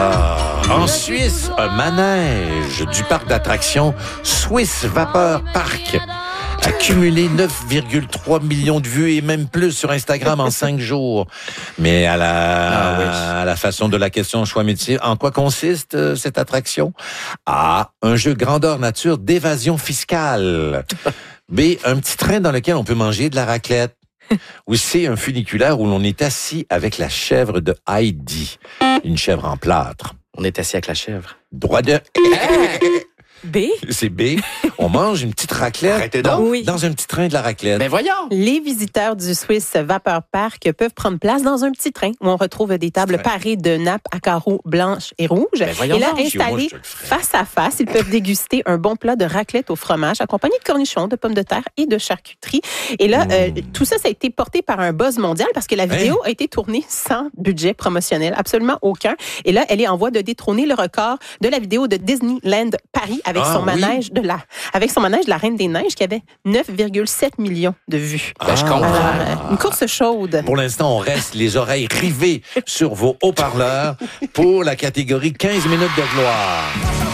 En Suisse, un manège du parc d'attractions Swiss Vapor Park a cumulé 9,3 millions de vues et même plus sur Instagram en 5 jours. Mais à la façon de la question choix métier, en quoi consiste cette attraction? A, un jeu grandeur nature d'évasion fiscale. B, un petit train dans lequel on peut manger de la raclette. Ou C, un funiculaire où l'on est assis avec la chèvre de Heidi. Une chèvre en plâtre. On est assis avec la chèvre. Droit de... B. C'est B. On mange une petite raclette Arrêtez donc. Oui. dans un petit train de la raclette. Mais voyons! Les visiteurs du Swiss Vapor Park peuvent prendre place dans un petit train où on retrouve des tables parées de nappes à carreaux blanches et rouges. voyons Et là, Moi, donc. installés je te le ferais. face à face, ils peuvent déguster un bon plat de raclette au fromage accompagné de cornichons, de pommes de terre et de charcuterie. Et là, tout ça a été porté par un buzz mondial parce que la vidéo a été tournée sans budget promotionnel, absolument aucun. Et là, elle est en voie de détrôner le record de la vidéo de Disneyland Paris avec son manège de la Reine des Neiges qui avait 9,7 millions de vues. Ben, je comprends. Alors, une course chaude. Pour l'instant, on reste les oreilles rivées sur vos haut-parleurs pour la catégorie 15 minutes de gloire.